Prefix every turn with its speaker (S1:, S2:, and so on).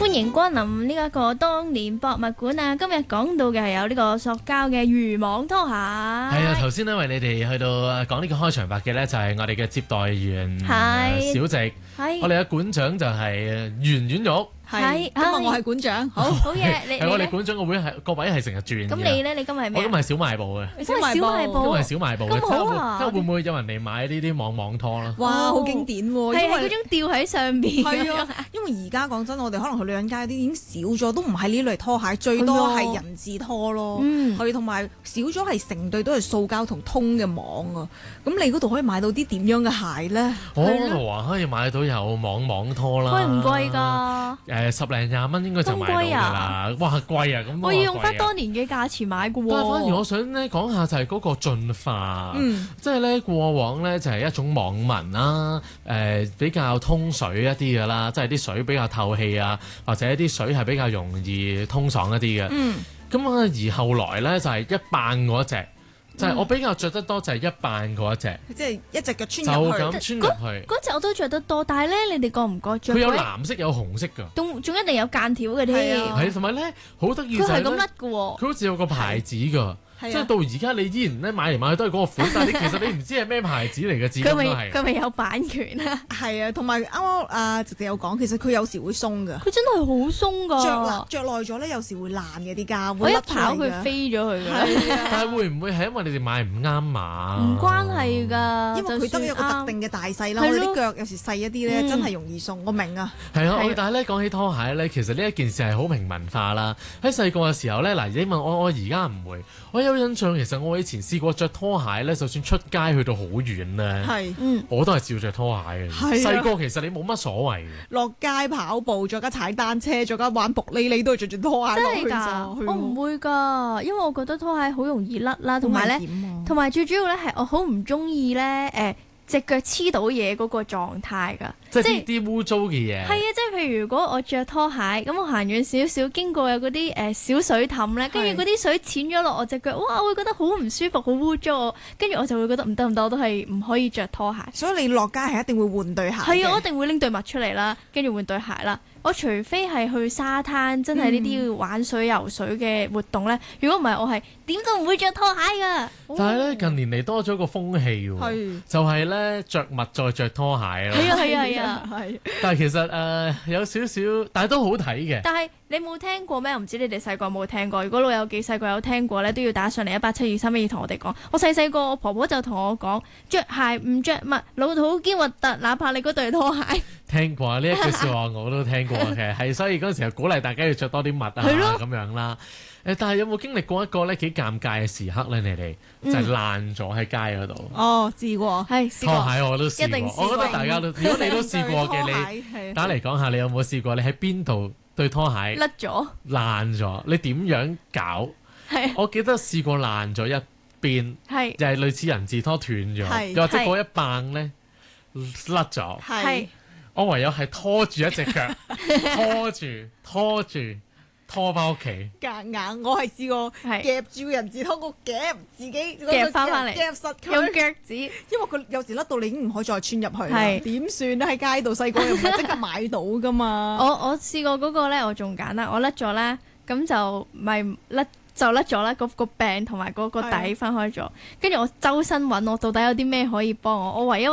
S1: 歡迎光臨呢一個當年博物館啊！今日講到嘅係有呢個塑膠嘅漁網拖鞋。
S2: 係啊，頭先因為你哋去到講呢個開場白嘅咧，就係我哋嘅接待員小席，我哋嘅館長就係圓圓玉。
S3: 係，今日我係館長，
S1: 好嘢！
S2: 係我哋館長個位係個位係成日轉嘅。
S1: 咁你咧？你今日係咩？
S2: 我今日係小賣部嘅。
S1: 小賣部，
S2: 今日係小賣部嘅。
S1: 咁好啊！
S2: 睇下會唔會有人嚟買呢啲網拖啦？
S3: 哇，好經典喎！
S1: 係嗰種吊喺上邊。
S3: 係啊，因為而家講真，我哋可能去女人街啲已經少咗，都唔係呢類拖鞋，最多係人字拖咯。佢同埋少咗係成對都係塑膠同通嘅網啊。咁你嗰度可以買到啲點樣嘅鞋咧？
S2: 我嗰度話可以買到有網拖啦。
S1: 貴唔貴㗎？
S2: 10零20蚊應該就買到㗎啦。哇，貴啊！咁
S1: 我要用翻當年嘅價錢買嘅喎。
S2: 但係反而我想咧講下就係嗰個進化，即係咧過往咧就係一種網紋啦，比較通水一啲嘅啦，即係啲水比較透氣啊，或者啲水係比較容易通爽一啲嘅。咁而後來咧就係一扮嗰隻。就係我比較着得多就係一扮嗰一隻，
S3: 即係一隻腳穿入去，
S2: 就咁穿入去。
S1: 嗰隻我都着得多，但係咧，你哋覺唔覺着？
S2: 佢有藍色有紅色㗎，
S1: 仲一定有間條嘅添。
S2: 係同埋咧好得意就係
S1: 佢係咁甩嘅喎。佢
S2: 好似有個牌子㗎。即係到而家你依然咧買嚟買去都係嗰個款，但係其實你唔知係咩牌子嚟嘅，至今都係。
S1: 佢咪有版權啊？
S3: 係啊，同埋啱啱阿直直有講，其實佢有時會鬆㗎。
S1: 佢真係好鬆㗎。着
S3: 耐咗咧，有時會爛嘅啲膠。
S1: 我一跑佢飛咗佢㗎。
S2: 但係會唔會係因為你哋買唔啱碼？
S1: 唔關係㗎，
S3: 因為佢得一個特定嘅大細啦。我哋啲腳有時細一啲咧，真係容易鬆。我明啊。
S2: 係啊，但係咧講起拖鞋咧，其實呢一件事係好平民化啦。喺細個嘅時候咧，嗱你問我而家唔會，我有印象其實我以前試過着拖鞋咧，就算出街去到好遠咧，我都係照着拖鞋嘅。細個其實你冇乜所謂嘅。落
S3: 街跑步，再加踩單車，再加玩卜哩哩，都係着住拖鞋落去咋。
S1: 我唔會㗎，因為我覺得拖鞋好容易甩啦，同埋咧，同埋最主要咧係我好唔中意咧隻腳黐到嘢嗰個狀態㗎，
S2: 即係啲污糟嘅嘢。係
S1: 啊，即係譬如如果我着拖鞋，咁我行遠少少，經過有嗰啲小水凼咧，跟住嗰啲水濺咗落我隻腳，哇！我會覺得好唔舒服，好污糟，跟住我就會覺得唔得，我都係唔可以着拖鞋。
S3: 所以你落街係一定會換對鞋。
S1: 係啊，我一定會拎對襪出嚟啦，跟住換對鞋啦。我除非係去沙灘，真係呢啲要玩水游水嘅活動咧。如果唔係，我係點都唔會着拖鞋㗎。
S2: 但係咧，近年嚟多咗個風氣喎，就係咧着襪再着拖鞋啦。
S1: 係啊。
S2: 但係其實有少少，但係都好睇嘅。
S1: 但係你冇聽過咩？我唔知你哋細個有冇聽過。如果老友記細個有聽過咧，都要打上嚟18723同我哋講。我細個，我婆婆就同我講：着鞋唔着襪，老土兼核突，哪怕你嗰對拖鞋。
S2: 聽過呢一句説話我都聽過嘅，係所以嗰陣時候鼓勵大家要着多啲襪啊咁樣啦。但係有冇經歷過一個咧幾尷尬嘅時刻咧？你哋就係爛咗喺街嗰度。
S3: 哦，試過，
S1: 係拖
S2: 鞋我都試過。我覺得大家都，如果你都試過嘅，你打嚟講下，你有冇試過？你喺邊度對拖鞋
S1: 甩咗、
S2: 爛咗？你點樣搞？我記得試過爛咗一邊，就係類似人字拖斷咗，又或者嗰一棒咧甩咗。我唯有係拖住一隻腳，拖翻屋企。
S3: 夾硬，我係試過夾住人字拖，我夾自己
S1: 夾翻嚟，
S3: 夾實佢
S1: 用腳趾，
S3: 因為佢有時甩到你已經唔可以再穿入去啦。點算咧？喺街度細個又唔係即刻買到噶嘛。
S1: 我試過嗰個咧，我仲簡單，我甩咗咧，咁就咪甩咗啦，個柄同埋嗰個底分開咗，跟住我周身揾我到底有啲咩可以幫我，我唯一